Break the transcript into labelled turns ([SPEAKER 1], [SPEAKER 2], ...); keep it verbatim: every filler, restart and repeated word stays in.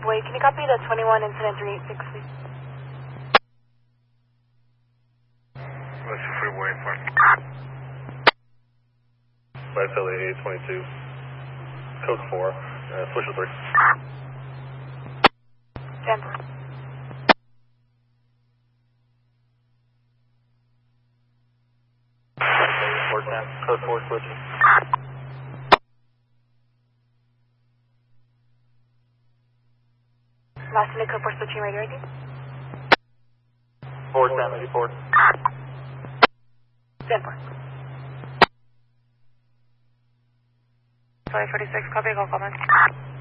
[SPEAKER 1] Boy, can you copy the twenty-one incident three eight six, please?
[SPEAKER 2] Let's see Freeway one. Light L A eight twenty-two. Code four. Uh, switch to three.
[SPEAKER 1] Denver.
[SPEAKER 2] Code four switching.
[SPEAKER 1] Last minute code four switching radio I D.
[SPEAKER 2] four seventy-four.
[SPEAKER 1] Denver. five forty-six, copy, go comment.